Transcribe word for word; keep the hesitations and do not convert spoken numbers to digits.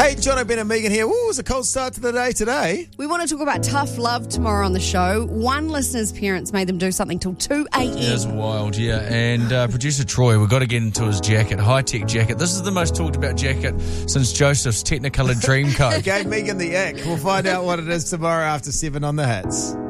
Hey, John O'Brien and Megan here. Ooh, it was a cold start to the day today. We want to talk about tough love tomorrow on the show. One listener's parents made them do something till two a.m. It was wild, yeah. And uh, producer Troy, we've got to get into his jacket, high-tech jacket. This is the most talked about jacket since Joseph's Technicolor Dreamcoat. Gave Megan the ick. We'll find out what it is tomorrow after seven on the Hits.